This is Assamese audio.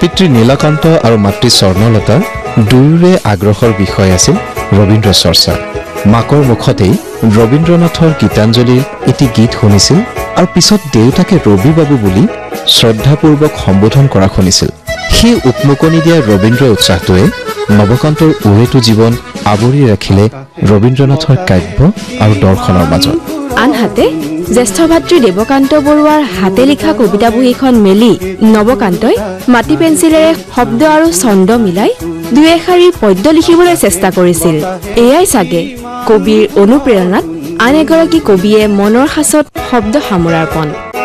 পিতৃ নীলকান্ত আৰু মাতৃ স্বৰ্ণলতা দুয়োৰে আগ্ৰহৰ বিষয় আছিল ৰবীন্দ্ৰ চৰ্চা। মাকৰ মুখতেই ৰবীন্দ্ৰনাথৰ গীতাঞ্জলিৰ এটি গীত শুনিছিল আৰু পিছত দেউতাকে ৰবি বাবু বুলি শ্ৰদ্ধাপূৰ্বক সম্বোধন কৰা শুনিছিল। সেই উকমুকনি দিয়া ৰবীন্দ্ৰ উৎসাহটোৱে নৱকান্তৰ উৰেটো জীৱন আৱৰি ৰাখিলে ৰবীন্দ্ৰনাথৰ কাব্য আৰু দৰ্শনৰ মাজত। আনহাতে জ্যেষ্ঠ ভাতৃ দেৱকান্ত বৰুৱাৰ হাতে লিখা কবিতা বহীখন মেলি নৱকান্তই মাটি পেঞ্চিলেৰে শব্দ আৰু ছন্দ মিলাই দুই এশাৰী পদ্য লিখিবলৈ চেষ্টা কৰিছিল। এয়াই চাগে কবিৰ অনুপ্ৰেৰণাত আন এগৰাকী কবিয়ে মনৰ সাঁচত শব্দ সামৰাৰ পণ।